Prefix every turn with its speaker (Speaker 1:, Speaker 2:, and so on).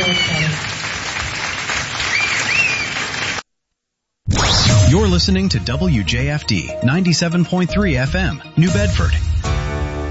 Speaker 1: You're listening to WJFD 97.3 FM, New Bedford,